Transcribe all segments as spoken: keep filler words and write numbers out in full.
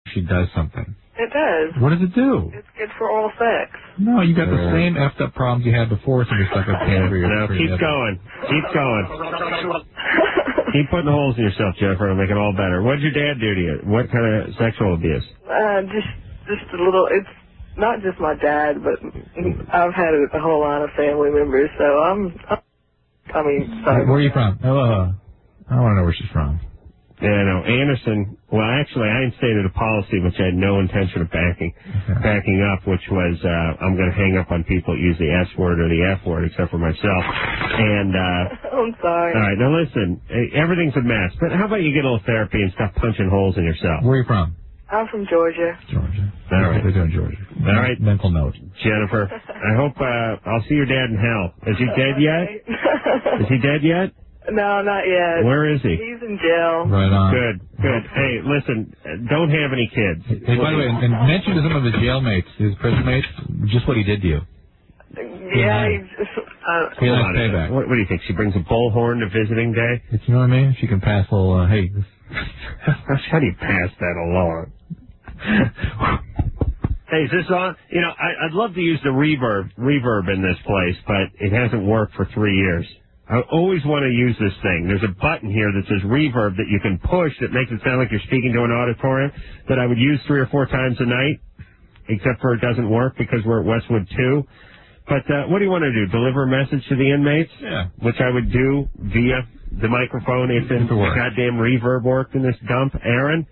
she does something. It does. What does it do? It's good for oral sex. No, you got the uh, same effed up problems you had before, so you're stuck up here. No, keep going. Keep going. Keep putting holes in yourself, Jennifer, and make it all better. What did your dad do to you? What kind of sexual abuse? Uh, just, just a little. It's not just my dad, but I've had a whole line of family members. So I'm. I'm I mean, sorry. Where are you from? Oh, I want to know where she's from. Yeah, no, Anderson, well, actually, I instated a policy which I had no intention of backing okay. backing up, which was uh, I'm going to hang up on people that use the S word or the F word, except for myself. And uh, I'm sorry. All right, now listen, everything's a mess, but how about you get a little therapy and stop punching holes in yourself? Where are you from? I'm from Georgia. Georgia. All right. We're doing Georgia. All right. Mental note. Jennifer, I hope uh, I'll see your dad in hell. Is he dead yet? Is he dead yet? No, not yet. Where is he? He's in jail. Right on. Good, good. Hey, listen, don't have any kids. Hey, by the way, and mention to some of his jail mates, his prison mates, just what he did to you. Yeah, he's just... Uh, he likes payback. What, what do you think? She brings a bullhorn to visiting day? You know what I mean? She can pass a little, uh, hey... How do you pass that along? Hey, is this on? You know, I, I'd love to use the reverb, reverb in this place, but it hasn't worked for three years. I always want to use this thing. There's a button here that says reverb that you can push that makes it sound like you're speaking to an auditorium that I would use three or four times a night, except for it doesn't work because we're at Westwood two. But uh, what do you want to do? Deliver a message to the inmates? Yeah. Which I would do via the microphone if the goddamn reverb worked in this dump. Aaron?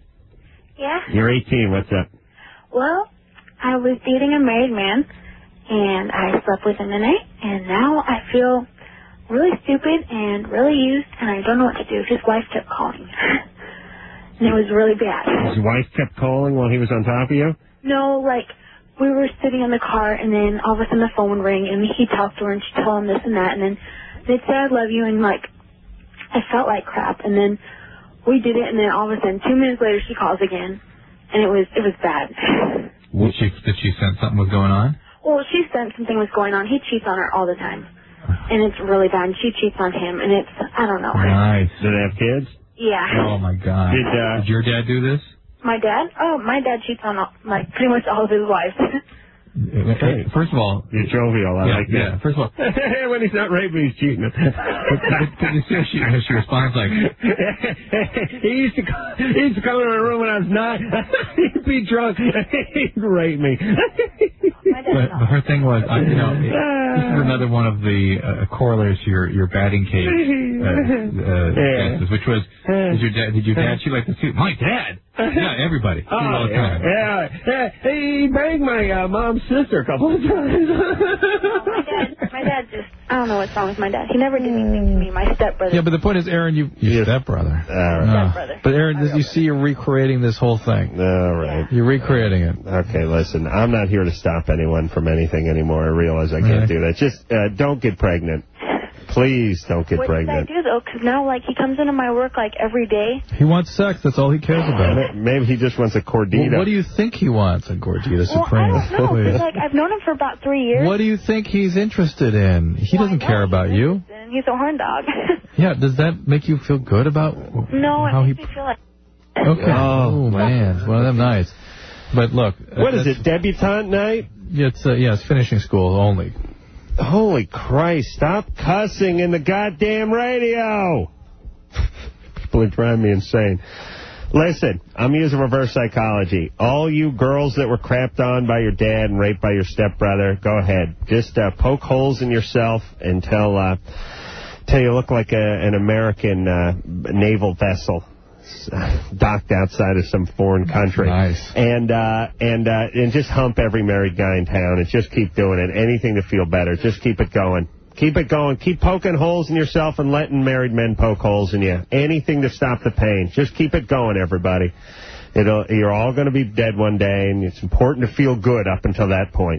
Yeah? You're eighteen. What's up? Well, I was dating a married man, and I slept with him tonight, and now I feel really stupid and really used, and I don't know what to do. His wife kept calling, and it was really bad. His wife kept calling while he was on top of you? No, like, we were sitting in the car, and then all of a sudden the phone would ring, and he talked to her, and she told him this and that, and then they'd say, I love you, and, like, I felt like crap, and then we did it, and then all of a sudden, two minutes later, she calls again, and it was it was bad. Did she, did she sense something was going on? Well, she sensed something was going on. He cheats on her all the time. And it's really bad. And she cheats on him, and it's, I don't know. Nice. Do they have kids? Yeah. Oh, my God. Did, uh, Did your dad do this? My dad? Oh, my dad cheats on, all, like, pretty much all of his wives. Hey, first of all... You're jovial. I yeah, like that. Yeah, first of all... when he's not raping, he's cheating. Did you see how she, how she responds like... he, used to come, he used to come in my room when I was nine. He'd be drunk. He'd rape me. But, but her thing was, I, you know, this is another one of the uh, corollaries to your, your batting cage uh, uh, yeah. chances, which was, did your dad, did your dad cheat like this too? My dad? Yeah, everybody. Oh, all the yeah. time. Yeah. yeah. He banged my uh, mom's sister a couple of times. my dad, my dad just, I don't know what's wrong with my dad. He never did anything to me, my stepbrother. Yeah, but the point is, Aaron, you... Your stepbrother. All right. No. Stepbrother. But, Aaron, you see you're recreating this whole thing. All right. You're recreating it. Okay, listen, I'm not here to stop anyone from anything anymore. I realize I can't right. do that. Just uh, don't get pregnant. Please don't get what pregnant. What did I do, though? Because now, like, he comes into my work, like, every day. He wants sex. That's all he cares about. Maybe he just wants a Gordita. Well, what do you think he wants, a Gordita well, Supreme? I don't know. Cause, like, I've known him for about three years. What do you think he's interested in? He well, doesn't care about you. He's a horn dog. Yeah, does that make you feel good about no, how it he... makes me feel like... Okay. Oh, man. It's one of them nights. But look... What is it, debutante night? Yeah, it's, uh, yeah, it's finishing school only. Holy Christ, stop cussing in the goddamn radio. People are driving me insane. Listen, I'm using reverse psychology. All you girls that were crapped on by your dad and raped by your stepbrother, go ahead. Just uh, poke holes in yourself until, uh, until you look like a, an American uh, naval vessel docked outside of some foreign country. Nice. And uh, and uh, and just hump every married guy in town and just keep doing it. Anything to feel better. Just keep it going. Keep it going. Keep poking holes in yourself and letting married men poke holes in you. Anything to stop the pain. Just keep it going, everybody. It'll, you're all going to be dead one day, and it's important to feel good up until that point.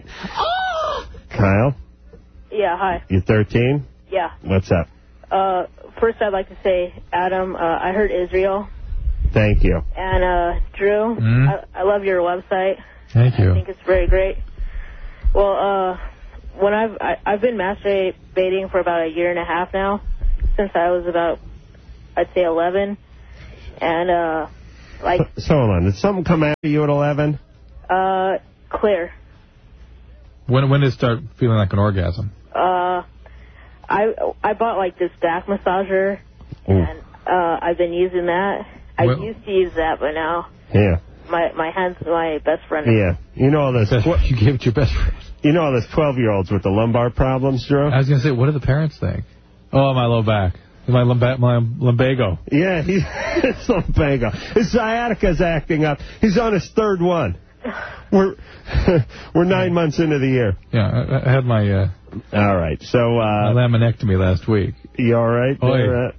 Kyle? Yeah, hi. You thirteen? Yeah. What's up? Uh, first, I'd like to say, Adam, uh, I heard Israel. Thank you. And uh, Drew, mm-hmm. I, I love your website. Thank you. I think it's very great. Well, uh, when I've I, I've been masturbating for about a year and a half now, since I was about, I'd say eleven, and uh, Like, so hold on. Did something come after you at eleven? Uh, clear. When when did it start feeling like an orgasm? Uh, I I bought like this back massager, Ooh. and uh, I've been using that. I Well- used to use that, but now Yeah. my my hand's my best friend. Yeah. You know all those. Best, you gave it to your best friend. You know all those twelve-year-olds with the lumbar problems, Drew? I was going to say, what do the parents think? Oh, my low back. My, lumba my lumbago. Yeah, he's it's lumbago. His sciatica's acting up. He's on his third one. We're we're nine months into the year. Yeah, I, I had my, uh, All right, so my uh, laminectomy last week. you all right? Oh, there, yeah. uh,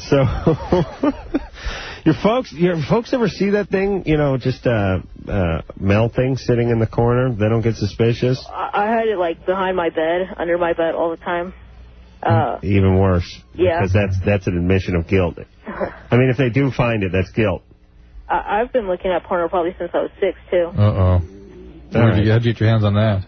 so your folks, your folks ever see that thing? You know, just uh, uh, melting, sitting in the corner. They don't get suspicious. I, I had it like behind my bed, under my bed all the time. Uh, Even worse. Yeah. Because that's that's an admission of guilt. I mean, if they do find it, that's guilt. I, I've been looking at porno probably since I was six too. Uh-oh. Where'd right. you, how'd you get your hands on that?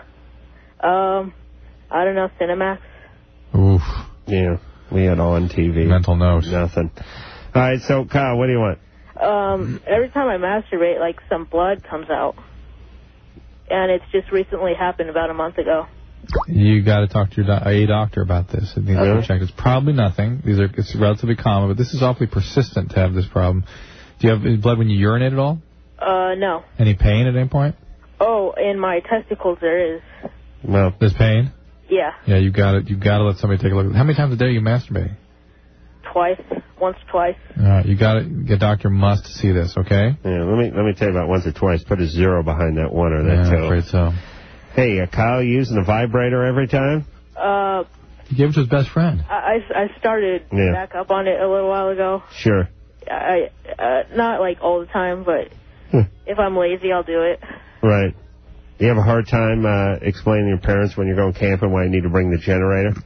Um, I don't know, Cinemax. Oof. Yeah, we had on T V. Mental note. Nothing. All right, so, Kyle, what do you want? Um, every time I masturbate, like some blood comes out, and it's just recently happened about a month ago. You got to talk to your do a doctor about this. It needs to be checked. It's probably nothing. These are it's relatively common, but this is awfully persistent to have this problem. Do you have blood when you urinate at all? Uh, no. Any pain at any point? Oh, in my testicles there is. Well, there's pain. Yeah. Yeah, you got it. You got to let somebody take a look. How many times a day are you masturbating? Twice. Once, twice. All right, you got it. Your doctor must see this. Okay. Yeah. Let me let me tell you about once or twice. Put a zero behind that one or that Yeah, two. I'm afraid so. Hey, uh, Kyle, you using a vibrator every time? Uh, He gave it to his best friend. I, I started Yeah. back up on it a little while ago. Sure. I, uh, not like all the time, but if I'm lazy, I'll do it. Right. You have a hard time uh, explaining to your parents when you're going camping why you need to bring the generator?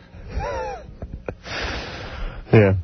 Yeah.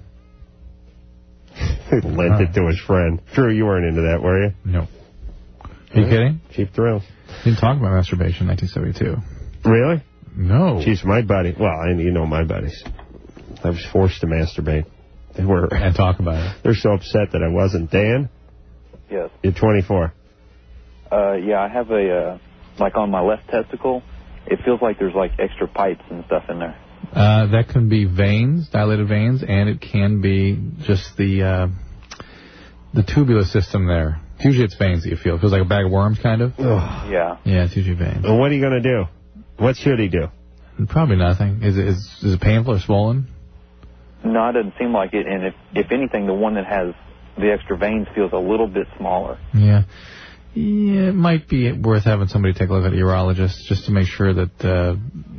He lent it to his friend. Drew, you weren't into that, were you? No. Are you Yeah. kidding? Cheap thrills. You didn't talk about masturbation in nineteen seventy-two. Really? No. Jeez, my buddy. Well, I, you know my buddies. I was forced to masturbate. They were. And talk about it. They're so upset that I wasn't. Dan? Yes. You're twenty-four. Uh, yeah, I have a, uh, like on my left testicle, it feels like there's like extra pipes and stuff in there. Uh, that can be veins, dilated veins, and it can be just the uh, the tubular system there. Usually it's veins that you feel. It feels like a bag of worms, kind of. Ugh. Yeah. Yeah, it's usually veins. Well, what are you going to do? What should he do? Probably nothing. Is it, is, is it painful or swollen? No, it doesn't seem like it. And if, if anything, the one that has the extra veins feels a little bit smaller. Yeah. Yeah, it might be worth having somebody take a look at a urologist just to make sure that uh,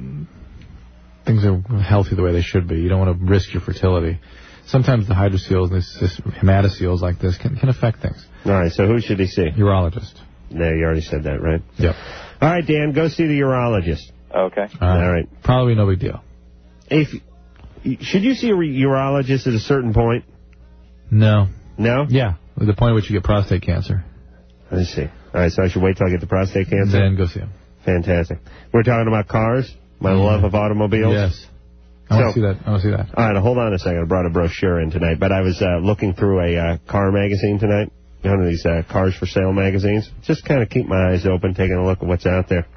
things are healthy the way they should be. You don't want to risk your fertility. Sometimes the hydroseals and this, this hematoseals like this can, can affect things. All right, so who should he see? Urologist. No, you already said that, right? Yep. All right, Dan, go see the urologist. Okay. Uh, All right. Probably no big deal. If Should you see a urologist at a certain point? No. No? Yeah, at the point at which you get prostate cancer. I see. All right, so I should wait till I get the prostate cancer? Then go see him. Fantastic. We're talking about cars, my Yeah. love of automobiles. Yes. I want to So- see that. I want to see that. All right, hold on a second. I brought a brochure in tonight, but I was uh, looking through a uh, car magazine tonight, one of these uh, cars for sale magazines. Just kind of keep my eyes open, taking a look at what's out there.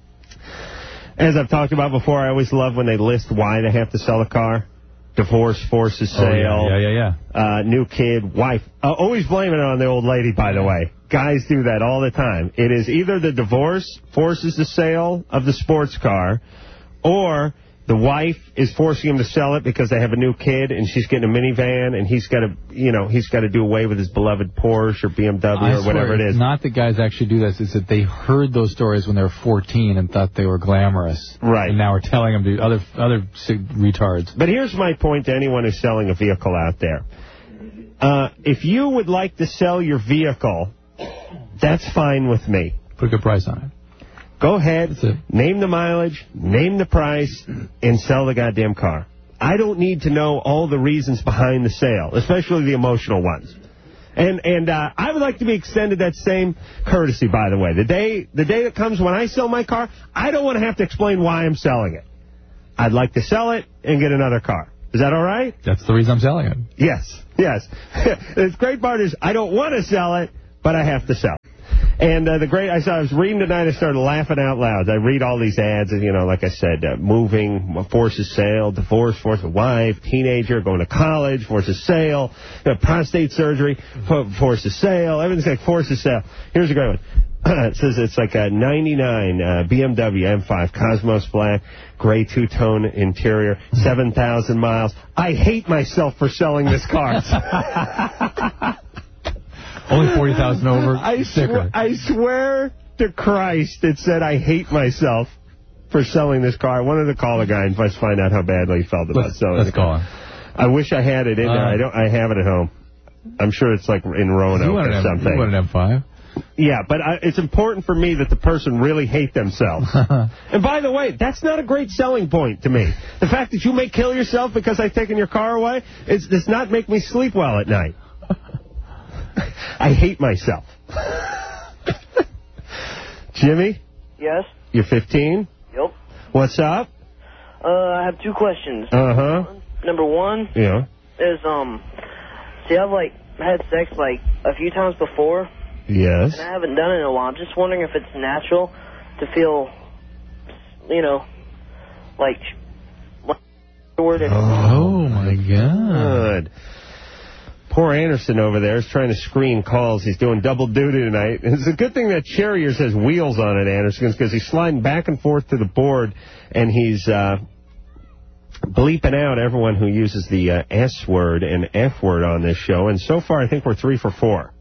As I've talked about before, I always love when they list why they have to sell a car. Divorce forces sale. Oh, yeah, yeah, yeah. yeah. Uh, new kid, wife. Uh, always blaming it on the old lady, by the way. Guys do that all the time. It is either the divorce forces the sale of the sports car, or the wife is forcing him to sell it because they have a new kid and she's getting a minivan and he's got to, you know, he's got to do away with his beloved Porsche or B M W I or whatever swear, it is. Not that guys actually do this. It's that they heard those stories when they were fourteen and thought they were glamorous. Right. And now we're telling them to other other sig- retards. But here's my point to anyone who's selling a vehicle out there. Uh, if you would like to sell your vehicle, that's fine with me. Put a good price on it. Go ahead, name the mileage, name the price, and sell the goddamn car. I don't need to know all the reasons behind the sale, especially the emotional ones. And and uh, I would like to be extended that same courtesy, by the way. The day the day that comes when I sell my car, I don't want to have to explain why I'm selling it. I'd like to sell it and get another car. Is that all right? That's the reason I'm selling it. Yes, yes. The great part is I don't want to sell it, but I have to sell it. And uh, the great, I saw, I was reading tonight, I started laughing out loud. I read all these ads, and, you know, like I said, uh, moving, forces sale, divorce, forces wife, teenager, going to college, forces sale, uh, prostate surgery, forces sale, everything's like forces sale. Here's a great one. It says it's like a ninety-nine uh, B M W M five Cosmos Black, gray two-tone interior, seven thousand miles. I hate myself for selling this car. Only forty thousand over. I, sw I swear to Christ, it said I hate myself for selling this car. I wanted to call the guy and just find out how badly he felt about let's, selling let's the car. Let's call him. I wish I had it in uh, there. I don't. I have it at home. I'm sure it's like in Roanoke or something. You want an M five? Yeah, but I, it's important for me that the person really hate themselves. And by the way, that's not a great selling point to me. The fact that you may kill yourself because I've taken your car away, it's, does not make me sleep well at night. I hate myself. Jimmy? Yes? You're fifteen? Yep. What's up? Uh, I have two questions. Uh-huh. Number one yeah. is, um, see, I've, like, had sex, like, a few times before. Yes. And I haven't done it in a while. I'm just wondering if it's natural to feel, you know, like, like word. Oh, my God. Good. Poor Anderson over there is trying to screen calls. He's doing double duty tonight. It's a good thing that Cherriers has wheels on it, Anderson, because he's sliding back and forth to the board, and he's uh, bleeping out everyone who uses the uh, S word and F word on this show. And so far, I think we're three for four.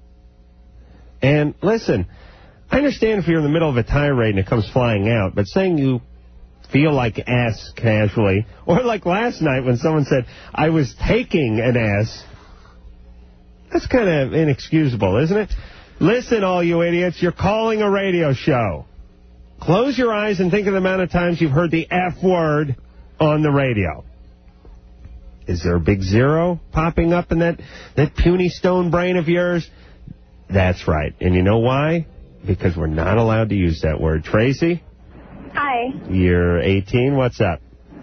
And listen, I understand if you're in the middle of a tirade and it comes flying out, but saying you feel like ass casually, or like last night when someone said, I was taking an ass, that's kind of inexcusable, isn't it? Listen, all you idiots, you're calling a radio show. Close your eyes and think of the amount of times you've heard the F word on the radio. Is there a big zero popping up in that, that puny stone brain of yours? That's right. And you know why? Because we're not allowed to use that word. Tracy? Hi. You're eighteen. What's up?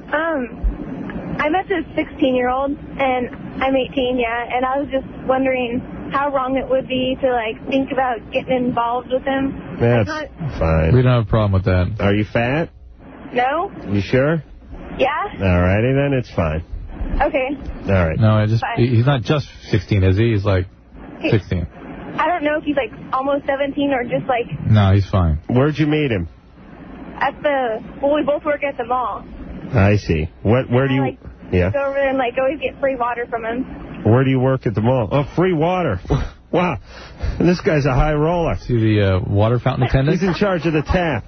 Um, I met this sixteen-year-old, and I'm eighteen, yeah, and I was just wondering how wrong it would be to, like, think about getting involved with him. That's not... fine. We don't have a problem with that. Are you fat? No. You sure? Yeah. All righty, then it's fine. Okay. All right. No, I just Fine. he's not just sixteen, is he? He's like sixteen. I don't know if he's, like, almost seventeen or just, like... No, he's fine. Where'd you meet him? At the... Well, we both work at the mall. I see. What? Where do you... I, like, yeah. go over there and, like, always get free water from him. Where do you work at the mall? Oh, free water. Wow. This guy's a high roller. See the uh, water fountain attendant? He's in charge of the tap.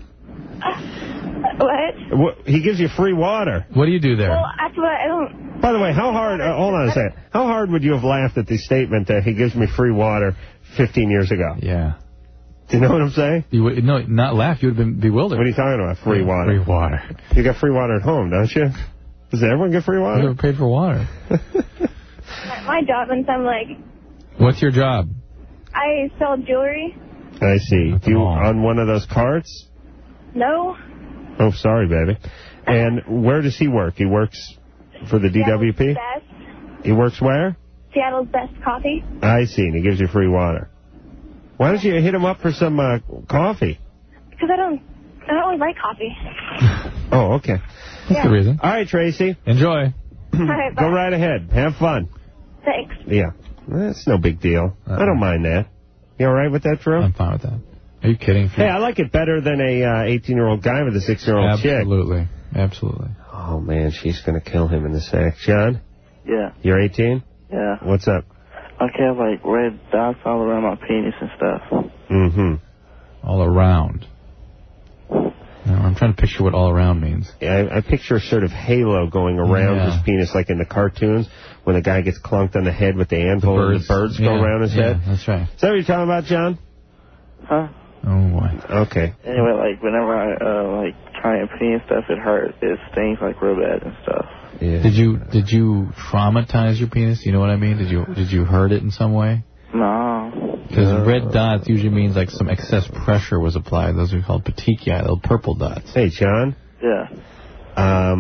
What? What? He gives you free water. What do you do there? Well, that's what I don't... By the way, how hard... Uh, hold on a second. How hard would you have laughed at the statement that he gives me free water fifteen years ago? Yeah. Do you know what I'm saying? You would, no, not laugh. You would have been bewildered. What are you talking about? Free yeah, water. Free water. You got free water at home, don't you? Does everyone get free water? You never paid for water. My job, and I'm like... What's your job? I sell jewelry. I see. Do you on one of those carts? No. Oh, sorry, baby. And where does he work? He works for the D W P? Seattle's Best. He works where? Seattle's Best Coffee. I see, and he gives you free water. Why don't you hit him up for some uh, coffee? Because I don't, I don't really like coffee. Oh, okay. That's yeah. the reason. All right, Tracy. Enjoy. All right, Go right ahead. Have fun. Thanks. Yeah. That's no big deal. Uh-uh. I don't mind that. You all right with that, Drew? I'm fine with that. Are you kidding? Hey, I like it better than a eighteen-year-old uh, guy with a six-year-old chick. Absolutely. Absolutely. Oh, man, she's going to kill him in the sack. John? Yeah. You're eighteen? Yeah. What's up? I have, like, red dots all around my penis and stuff. Mm-hmm. All around. No, I'm trying to picture what all around means. Yeah, I, I picture a sort of halo going around yeah. his penis, like in the cartoons, when the guy gets clunked on the head with the anthole and the birds yeah, go around his yeah, head. That's right. Is that what you're talking about, John? Huh? Oh, boy. Okay. Anyway, like, whenever I, uh, like, try and pee and stuff, it hurts. It stings, like, real bad and stuff. Yeah. Did you did you traumatize your penis? You know what I mean? Did you did you hurt it in some way? No. Because No. red dots usually means like some excess pressure was applied. Those are called petechiae, little purple dots. Hey, John? Yeah. Um,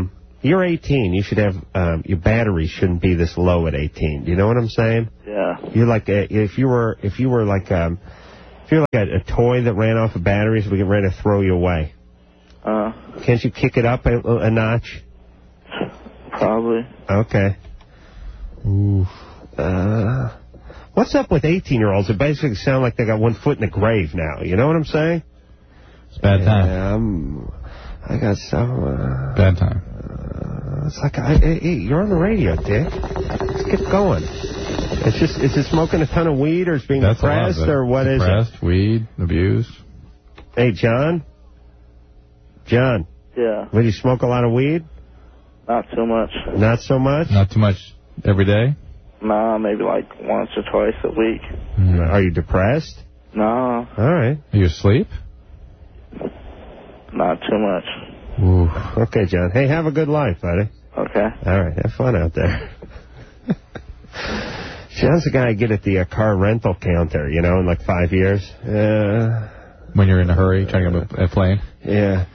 You're eighteen. You should have, um, your battery shouldn't be this low at eighteen. Do you know what I'm saying? Yeah. You're like, a, if you were, if you were like, um, if you're like a, a toy that ran off of batteries, we get ready to throw you away. Uh. Can't you kick it up a, a notch? Probably. Okay. Ooh. Uh, what's up with eighteen-year-olds that basically sound like they got one foot in the grave now? You know what I'm saying? It's bad time. Yeah, I'm, I got some... Uh, bad time. Uh, it's like, I, I, you're on the radio, Dick. Let's get going. It's just, is it smoking a ton of weed, or is being That's depressed, or what depressed, is it? Depressed, weed, abused. Hey, John? John? Yeah. Would you smoke a lot of weed? Not so much. Not so much? Not too much every day? Nah, maybe like once or twice a week. Mm. Are you depressed? No. All right. Are you asleep? Not too much. Ooh. Okay, John. Hey, have a good life, buddy. Okay. All right. Have fun out there. John's the guy I get at the uh, car rental counter, you know, in like five years. Uh, when you're in a hurry, trying to get a, a plane? Yeah.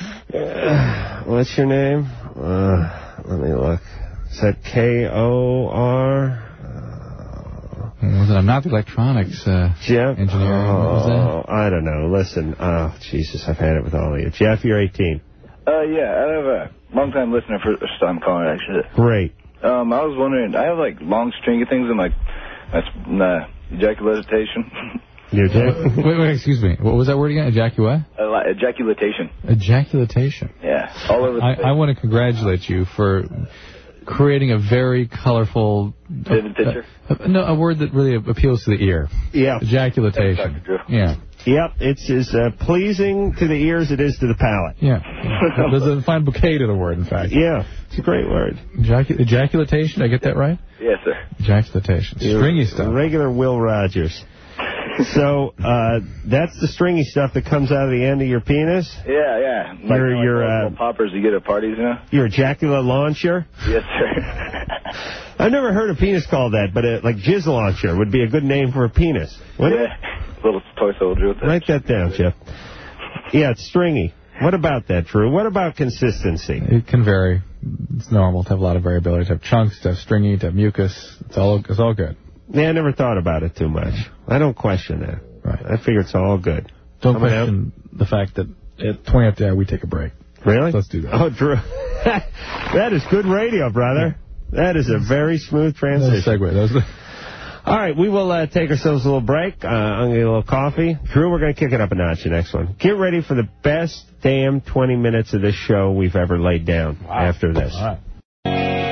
Uh, what's your name? Uh, let me look. Is that K O R? Was it? I'm not the electronics uh, Jeff? engineer. Oh, What was that? I don't know. Listen. Oh, Jesus, I've had it with all of you. Jeff, you're eighteen. Uh, yeah, I have a long-time listener, first time calling, actually. Great. Um, I was wondering, I have, like, long stringy things in my, my uh, ejaculation. You do? wait, wait, excuse me. What was that word again? Ejaculate? Uh, ejaculation. Ejaculation. Yeah, all over the I, face. I want to congratulate you for creating a very colorful... Vivid picture? Uh, uh, no, a word that really appeals to the ear. Yeah. Ejaculation. Yeah. Yep, it's as uh, pleasing to the ear as it is to the palate. Yeah. There's a fine bouquet to the word, in fact. Yeah, it's a great word. Ejac ejaculation, did I get that right? Yes, sir. Ejaculation. Stringy stuff. Regular Will Rogers. So, uh, that's the stringy stuff that comes out of the end of your penis? Yeah, yeah. Like, Your, like your, those uh, little poppers you get at parties, you know? Your ejaculate launcher? Yes, sir. I've never heard a penis called that, but a, like jizz launcher would be a good name for a penis, wouldn't yeah. it? Little toy soldier with that. Write that down, Jeff. Yeah, it's stringy. What about that, Drew? What about consistency? It can vary. It's normal to have a lot of variability, to have chunks, to have stringy, to have mucus. It's all, it's all good. Yeah, I never thought about it too much. I don't question that. Right. I figure it's all good. Don't Coming question out? the fact that at twenty after hour we take a break. Really? Let's do that. Oh, Drew. That is good radio, brother. That is a very smooth transition. That was a segue. That was the... All right, we will uh, take ourselves a little break. Uh, I'm going to get a little coffee. Drew, we're going to kick it up a notch the next one. Get ready for the best damn twenty minutes of this show we've ever laid down wow. after this. All right.